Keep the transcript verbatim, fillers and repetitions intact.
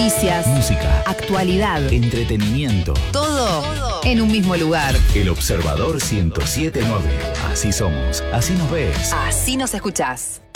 Noticias, música, actualidad, entretenimiento. todo, todo en un mismo lugar. El Observador ciento siete punto nueve. Así somos, así nos ves. Así nos escuchás.